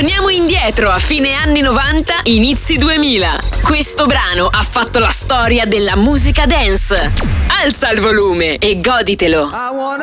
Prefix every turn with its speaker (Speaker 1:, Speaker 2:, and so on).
Speaker 1: Torniamo indietro a fine anni 90, inizi 2000. Questo brano ha fatto la storia della musica dance. Alza il volume e goditelo.